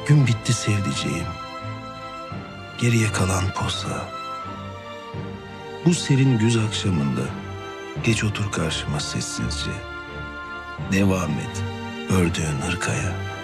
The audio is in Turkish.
Gün bitti sevdiceğim. Geriye kalan posa. Bu serin güz akşamında geç otur karşıma sessizce. Devam et ördüğün hırkaya.